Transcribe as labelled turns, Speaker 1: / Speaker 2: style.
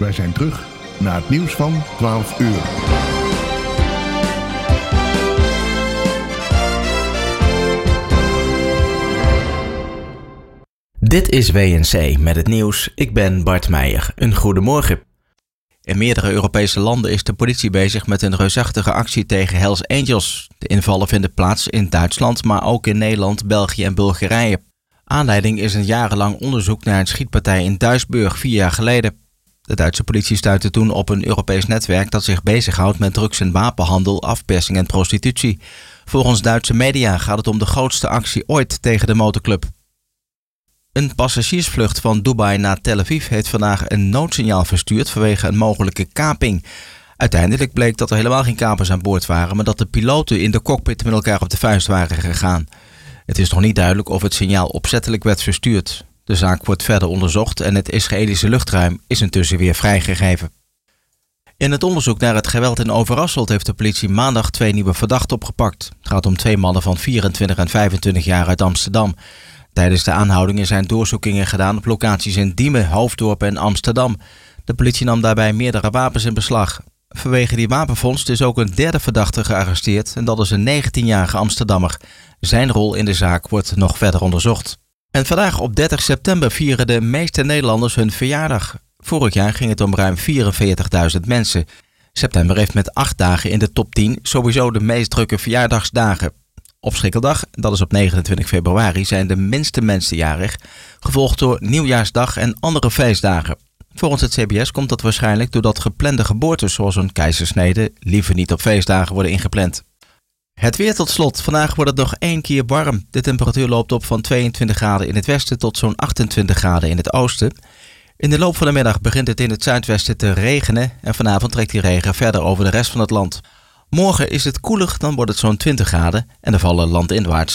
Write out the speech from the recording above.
Speaker 1: Wij zijn terug naar het nieuws van 12 uur.
Speaker 2: Dit is WNC met het nieuws. Ik ben Bart Meijer. Een goedemorgen. In meerdere Europese landen is de politie bezig met een reusachtige actie tegen Hells Angels. De invallen vinden plaats in Duitsland, maar ook in Nederland, België en Bulgarije. Aanleiding is een jarenlang onderzoek naar een schietpartij in Duisburg 4 jaar geleden. De Duitse politie stuitte toen op een Europees netwerk dat zich bezighoudt met drugs- en wapenhandel, afpersing en prostitutie. Volgens Duitse media gaat het om de grootste actie ooit tegen de motorclub. Een passagiersvlucht van Dubai naar Tel Aviv heeft vandaag een noodsignaal verstuurd vanwege een mogelijke kaping. Uiteindelijk bleek dat er helemaal geen kapers aan boord waren, maar dat de piloten in de cockpit met elkaar op de vuist waren gegaan. Het is nog niet duidelijk of het signaal opzettelijk werd verstuurd. De zaak wordt verder onderzocht en het Israëlische luchtruim is intussen weer vrijgegeven. In het onderzoek naar het geweld in Overasselt heeft de politie maandag 2 nieuwe verdachten opgepakt. Het gaat om 2 mannen van 24 en 25 jaar uit Amsterdam. Tijdens de aanhoudingen zijn doorzoekingen gedaan op locaties in Diemen, Hoofddorp en Amsterdam. De politie nam daarbij meerdere wapens in beslag. Vanwege die wapenvondst is ook een derde verdachte gearresteerd en dat is een 19-jarige Amsterdammer. Zijn rol in de zaak wordt nog verder onderzocht. En vandaag op 30 september vieren de meeste Nederlanders hun verjaardag. Vorig jaar ging het om ruim 44.000 mensen. September heeft met 8 dagen in de top 10 sowieso de meest drukke verjaardagsdagen. Op Schrikkeldag, dat is op 29 februari, zijn de minste mensen jarig, gevolgd door Nieuwjaarsdag en andere feestdagen. Volgens het CBS komt dat waarschijnlijk doordat geplande geboortes zoals een keizersnede liever niet op feestdagen worden ingepland. Het weer tot slot. Vandaag wordt het nog 1 keer warm. De temperatuur loopt op van 22 graden in het westen tot zo'n 28 graden in het oosten. In de loop van de middag begint het in het zuidwesten te regenen en vanavond trekt die regen verder over de rest van het land. Morgen is het koeler, dan wordt het zo'n 20 graden en er vallen landinwaarts